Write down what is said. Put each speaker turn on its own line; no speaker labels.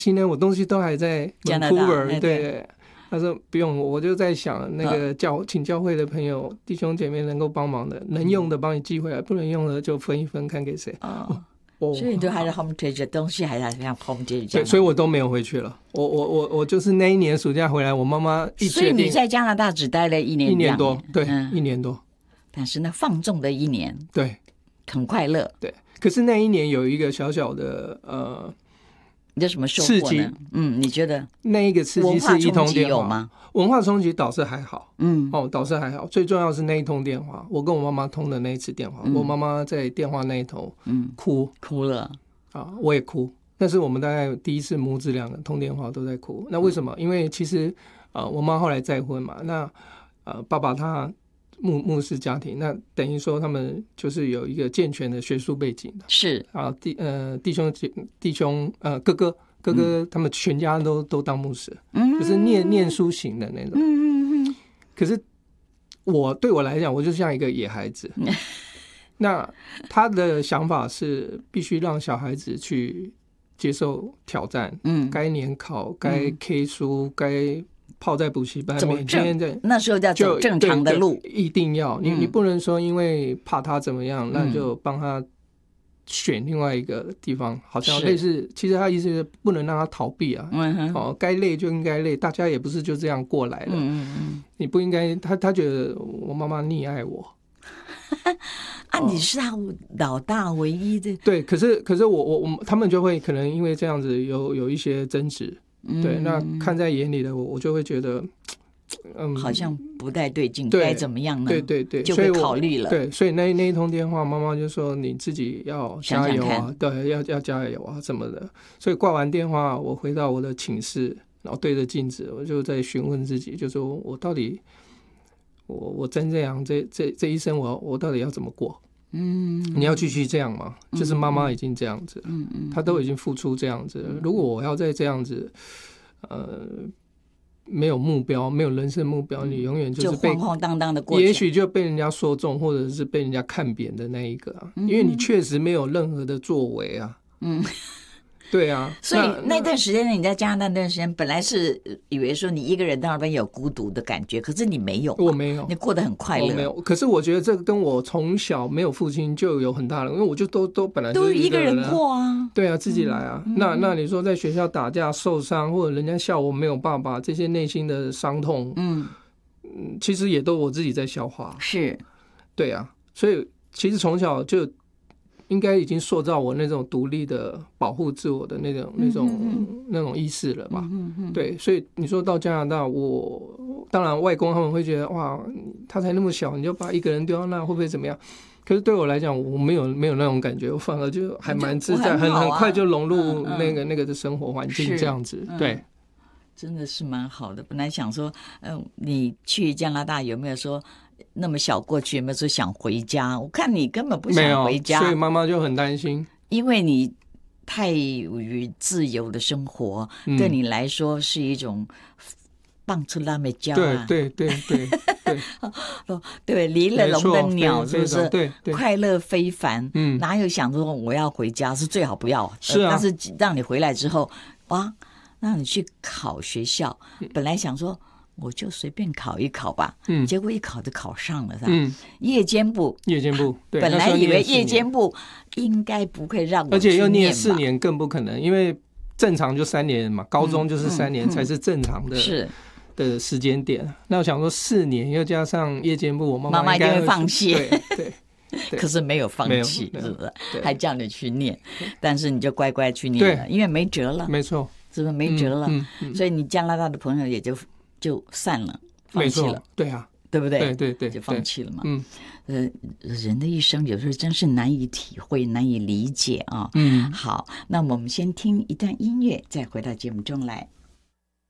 今天我东西都还在
加拿大
Vancouver， 对。他说不用，我就在想那个请教会的朋友弟兄姐妹能够帮忙的，能用的帮你寄回来，不能用的就分一分看给谁。
所以你都还是 home teacher， 东西还是像 home teacher。
对，所以我都没有回去了。我就是那一年暑假回来，我妈妈一决定。
所以你在加拿大只待了1年
多，对，1年多。
但是呢，放纵的1年，
对，
很快乐。
对，可是那一年有一个小小的
你有什么收获呢？你觉得
那一个刺激是一通电话
有吗？
文化冲击倒是还好，倒是还好。最重要是那一通电话，我跟我妈妈通的那一次电话，我妈妈在电话那一头，哭
了
啊，我也哭。那是我们大概第一次母子两个通电话都在哭。那为什么？因为其实我妈后来再婚嘛，那爸爸他牧师家庭，那等于说他们就是有一个健全的学术背景的，
是
啊，弟兄哥哥他们全家都当牧师，就是念书型的那种。可是对我来讲，我就像一个野孩子。那他的想法是必须让小孩子去接受挑战，该联考，该 K 书，该泡在补习班，每天在
那时候要走正常的路，
一定要你不能说因为怕他怎么样，那就帮他选另外一个地方，好像类似，其实他意思是不能让他逃避啊。该累就应该累，大家也不是就这样过来了。你不应该，他觉得我妈妈溺爱我。
你是他老大唯一的。
对，可是他们就会可能因为这样子有一些争执。对，那看在眼里的我就会觉得，
好像不太对劲，该怎么样呢？
对，
就会考虑了。
对，所以那一通电话，妈妈就说你自己要加油啊，
想想看，
对，要加油啊什么的。所以挂完电话，我回到我的寝室，然后对着镜子，我就在询问自己，就说我到底，我真这样，这一生我到底要怎么过？你要继续这样吗？就是妈妈已经这样子了，她都已经付出这样子了。如果我要再这样子，没有目标，没有人生目标，你永远就是被
晃晃荡荡的过去，
也许就被人家说中，或者是被人家看扁的那一个啊，因为你确实没有任何的作为啊。对啊，
所以那段时间你在加拿大那段时间，本来是以为说你一个人到那边有孤独的感觉，可是你没有，
我没有，
你过得很快乐。
我没有，可是我觉得这个跟我从小没有父亲就有很大的，因为我就都本来就是
一个人过啊，
对啊，自己来啊。那你说在学校打架受伤，或者人家笑我没有爸爸，这些内心的伤痛，其实也都我自己在消化。
是，
对啊，所以其实从小就应该已经塑造我那种独立的保护自我的那种意识了吧。对，所以你说到加拿大，我当然外公他们会觉得哇，他才那么小，你就把一个人丢到那会不会怎么样？可是对我来讲，我没有那种感觉，我反而就还蛮自在，很快就融入那个的生活环境这样子。对，
真的是蛮好的。本来想说，你去加拿大有没有说？那么小过去有没有说想回家？我看你根本不想回家，
所以妈妈就很担心，
因为你太于自由的生活，对你来说是一种放出拉美家啊，对，离了笼的鸟是不是？
对，
快乐非凡。哪有想说我要回家？是最好不要。
是啊，
但是让你回来之后，哇，让你去考学校，本来想说。我就随便考一考吧，结果一考就考上了，是吧？夜间部，
对，
本来以为夜间部应该不会让我去念吧，
而且又念4年更不可能，因为正常就3年嘛，高中就是3年才是正常的，的时间点。那我想说4年又加上夜间部，我妈
妈一定会放弃，
对。
可是没有放弃，是不是？还叫你去念，但是你就乖乖去念了，因为没辙了，
没错，
是不是没辙了？所以你加拿大的朋友也就散了，放弃了，
对啊，
对不对？
对，
就放弃了嘛。人的一生有时候真是难以体会，难以理解啊。好，那我们先听一段音乐，再回到节目中来。